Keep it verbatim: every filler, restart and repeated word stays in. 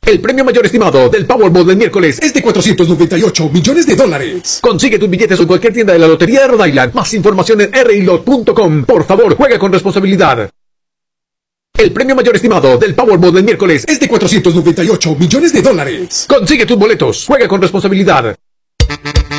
El premio mayor estimado del Powerball del miércoles es de cuatrocientos noventa y ocho millones de dólares. Consigue tus billetes en cualquier tienda de la Lotería de Rhode Island. Más información en r i lot punto com. Por favor, juega con responsabilidad. El premio mayor estimado del Powerball del miércoles es de cuatrocientos noventa y ocho millones de dólares. Consigue tus boletos. Juega con responsabilidad.